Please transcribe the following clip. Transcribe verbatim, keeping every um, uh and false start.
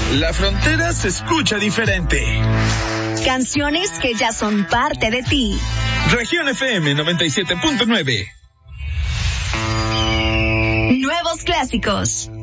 La frontera se escucha diferente. Canciones que ya son parte de ti. Región F M noventa y siete punto nueve. Nuevos clásicos.